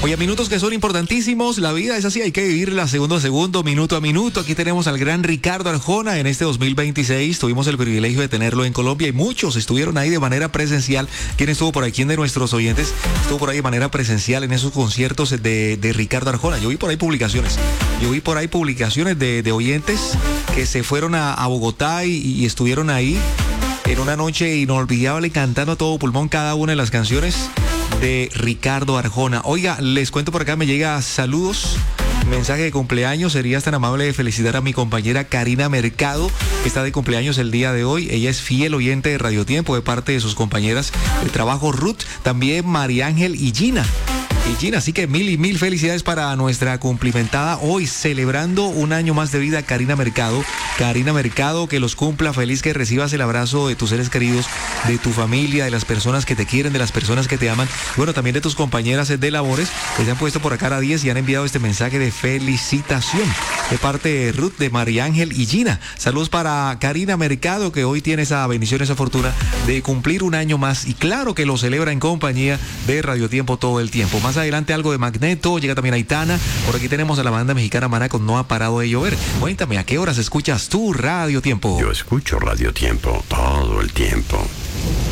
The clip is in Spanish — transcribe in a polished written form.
Oye, minutos que son importantísimos. La vida es así, hay que vivirla segundo a segundo, minuto a minuto. Aquí tenemos al gran Ricardo Arjona en este 2026. Tuvimos el privilegio de tenerlo en Colombia y muchos estuvieron ahí de manera presencial. ¿Quién estuvo por ahí? ¿Quién de nuestros oyentes estuvo por ahí de manera presencial en esos conciertos de Ricardo Arjona? Yo vi por ahí publicaciones. De oyentes que se fueron a Bogotá y estuvieron ahí en una noche inolvidable cantando a todo pulmón cada una de las canciones de Ricardo Arjona. Oiga, les cuento por acá, me llega saludos, mensaje de cumpleaños. Serías tan amable de felicitar a mi compañera Karina Mercado, que está de cumpleaños el día de hoy. Ella es fiel oyente de Radio Tiempo de parte de sus compañeras de trabajo Ruth, también María Ángel y Gina. Así que mil felicidades para nuestra cumplimentada hoy, celebrando un año más de vida, Karina Mercado. Karina Mercado, que los cumpla, feliz que recibas el abrazo de tus seres queridos, de tu familia, de las personas que te quieren, de las personas que te aman. Bueno, también de tus compañeras de labores que se han puesto por acá a 10 y han enviado este mensaje de felicitación de parte de Ruth, de María Ángel y Gina. Saludos para Karina Mercado, que hoy tiene esa bendición, esa fortuna de cumplir un año más, y claro que lo celebra en compañía de Radio Tiempo todo el tiempo. Más adelante algo de Magneto, llega también Aitana. Por aquí tenemos a la banda mexicana Maná con No ha parado de llover. Cuéntame, ¿a qué horas escuchas tú Radio Tiempo? Yo escucho Radio Tiempo todo el tiempo.